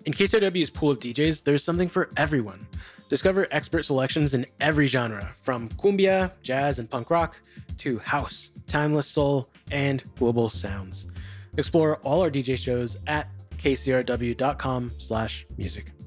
In KCRW's pool of DJs, there's something for everyone. Discover expert selections in every genre, from cumbia, jazz, and punk rock, to house, timeless soul, and global sounds. Explore all our DJ shows at kcrw.com/music.